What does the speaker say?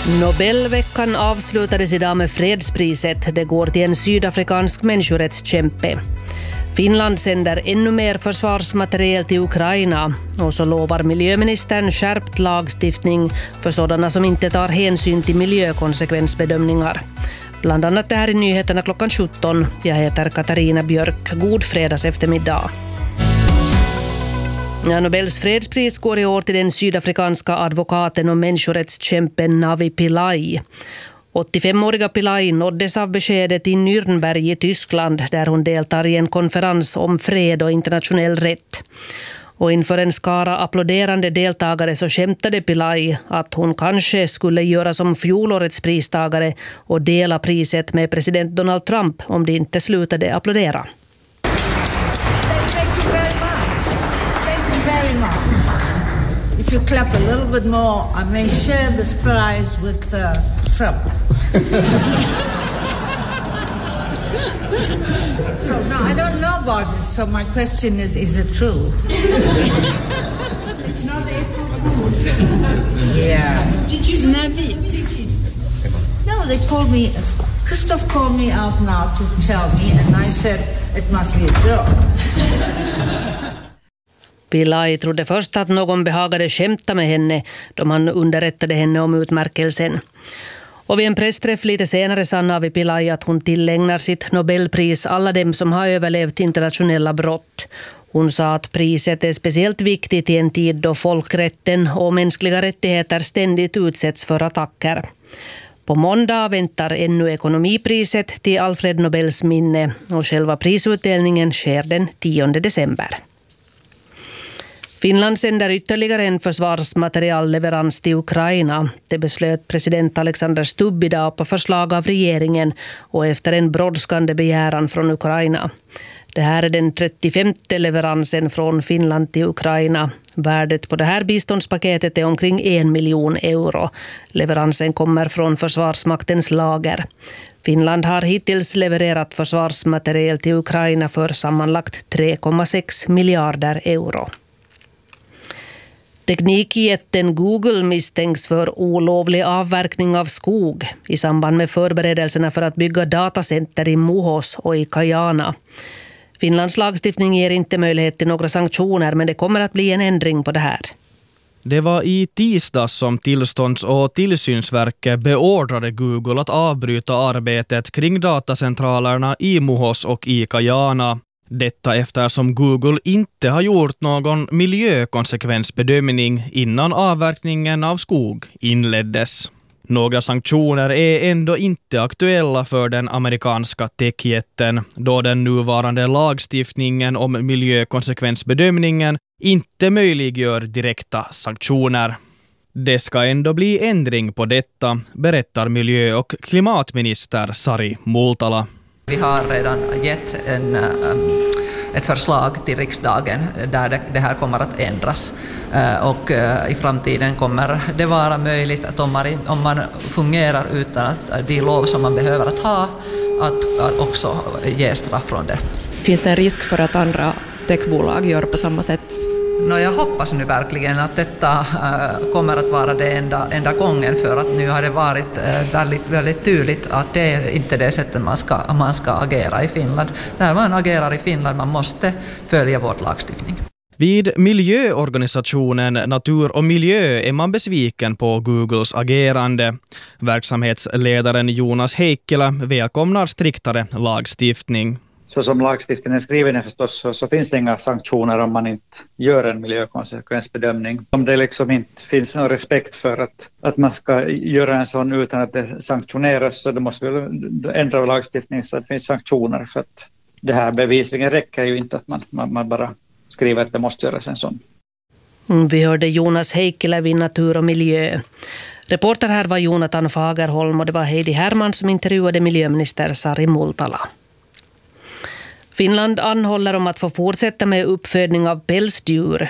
Nobelveckan avslutades idag med fredspriset. Det går till en sydafrikansk människorättskämpe. Finland sänder ännu mer försvarsmateriel till Ukraina och så lovar miljöministern skärpt lagstiftning för sådana som inte tar hänsyn till miljökonsekvensbedömningar. Bland annat det här i nyheterna klockan 17. Jag heter Katarina Björk. God fredags eftermiddag. Nobels fredspris går i år till den sydafrikanska advokaten och människorättskämpen Navi Pillay. 85-åriga Pillay nåddes av beskedet i Nürnberg i Tyskland där hon deltar i en konferens om fred och internationell rätt. Och inför en skara applåderande deltagare så skämtade Pillay att hon kanske skulle göra som fjolårets pristagare och dela priset med president Donald Trump om de inte slutade applådera. If you clap a little bit more, I may share this prize with Trump. So no, I don't know about this. So my question is it true? It's not April Fool's. Yeah. Did you Navi? No, they called me. Christoph called me out now to tell me, and I said it must be a joke. Pillay trodde först att någon behagade skämta med henne då man underrättade henne om utmärkelsen. Och vid en pressträff lite senare sa Navi Pillay att hon tillägnar sitt Nobelpris alla dem som har överlevt internationella brott. Hon sa att priset är speciellt viktigt i en tid då folkrätten och mänskliga rättigheter ständigt utsätts för attacker. På måndag väntar ännu ekonomipriset till Alfred Nobels minne och själva prisutdelningen sker den 10 december. Finland sänder ytterligare en försvarsmaterialleverans till Ukraina. Det beslöt president Alexander Stubb idag på förslag av regeringen och efter en brådskande begäran från Ukraina. Det här är den 35:e leveransen från Finland till Ukraina. Värdet på det här biståndspaketet är omkring 1 miljon euro. Leveransen kommer från Försvarsmaktens lager. Finland har hittills levererat försvarsmateriel till Ukraina för sammanlagt 3,6 miljarder euro. Teknikjätten Google misstänks för olovlig avverkning av skog i samband med förberedelserna för att bygga datacenter i Muhos och i Kajana. Finlands lagstiftning ger inte möjlighet till några sanktioner, men det kommer att bli en ändring på det här. Det var i tisdags som tillstånds- och tillsynsverket beordrade Google att avbryta arbetet kring datacentralerna i Muhos och i Kajana. Detta eftersom Google inte har gjort någon miljökonsekvensbedömning innan avverkningen av skog inleddes. Några sanktioner är ändå inte aktuella för den amerikanska techjätten då den nuvarande lagstiftningen om miljökonsekvensbedömningen inte möjliggör direkta sanktioner. Det ska ändå bli ändring på detta, berättar miljö- och klimatminister Sari Multala. Vi har redan gett ett förslag till riksdagen där det här kommer att ändras. Och i framtiden kommer det vara möjligt att om man fungerar utan att de lov som man behöver att ha, att också ge straff från det. Finns det en risk för att andra techbolag gör på samma sätt? Jag hoppas nu verkligen att detta kommer att vara det enda gången, för att nu har det varit väldigt tydligt att det är inte det sättet man ska agera i Finland. När man agerar i Finland man måste följa vår lagstiftning. Vid miljöorganisationen Natur och miljö är man besviken på Googles agerande. Verksamhetsledaren Jonas Heikkilä välkomnar striktare lagstiftning. Så som lagstiftningen är skriven förstås så finns det inga sanktioner om man inte gör en miljökonsekvensbedömning. Om det liksom inte finns någon respekt för att man ska göra en sån utan att det sanktioneras, så då måste vi ändra lagstiftningen så att det finns sanktioner, för att det här bevisligen räcker ju inte att man bara skriver att det måste göras en sån. Vi hörde Jonas Heikkilä vid Natur och miljö. Reporter här var Jonathan Fagerholm och det var Heidi Herman som intervjuade miljöminister Sari Multala. Finland anhåller om att få fortsätta med uppfödning av pälsdjur.